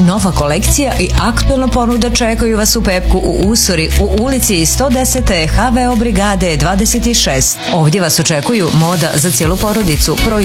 Nova kolekcija i aktualna ponuda čekaju vas u Pepku u Usori u ulici 110. HVO brigade 26. Ovdje vas očekuju moda za cijelu porodicu,